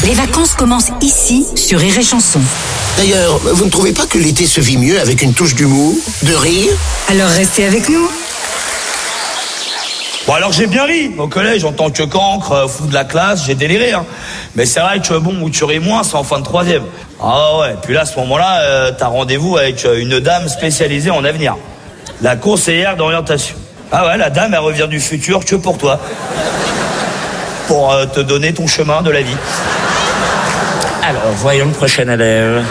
Les vacances commencent ici, sur Rire et Chanson. D'ailleurs, vous ne trouvez pas que l'été se vit mieux avec une touche d'humour, de rire? Alors restez avec nous. Bon, alors j'ai bien ri au collège en tant que cancre, fou de la classe, j'ai déliré. Hein. Mais c'est vrai que bon, où tu ris moins, c'est en fin de troisième. Ah ouais, puis là, à ce moment-là, t'as rendez-vous avec une dame spécialisée en avenir. La conseillère d'orientation. Ah ouais, la dame, elle revient du futur que pour toi. Pour te donner ton chemin de la vie. Alors, voyons le prochain élève.